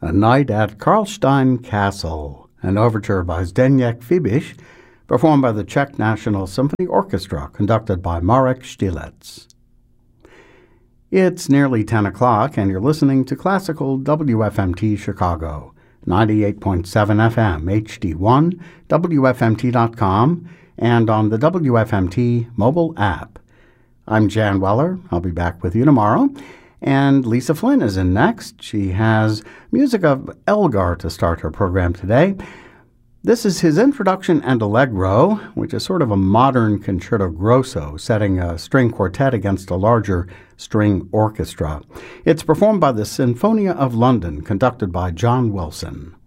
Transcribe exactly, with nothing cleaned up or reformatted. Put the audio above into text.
A Night at Karlstein Castle, an overture by Zdeněk Fibiš, performed by the Czech National Symphony Orchestra, conducted by Marek Štilec. It's nearly ten o'clock, and you're listening to Classical W F M T Chicago, ninety-eight point seven F M, H D one, W F M T dot com, and on the W F M T mobile app. I'm Jan Weller. I'll be back with you tomorrow. And Lisa Flynn is in next. She has music of Elgar to start her program today. This is his Introduction and Allegro, which is sort of a modern concerto grosso, setting a string quartet against a larger string orchestra. It's performed by the Sinfonia of London, conducted by John Wilson.